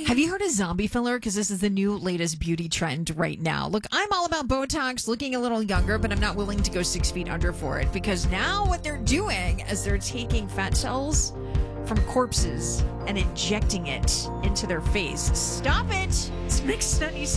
Have you heard of zombie filler? Because this is the new latest beauty trend right now. Look, I'm all about Botox, looking a little younger, but I'm not willing to go 6 feet under for it. Because now what they're doing is they're taking fat cells from corpses and injecting it into their face. Stop it. It's Mix 96.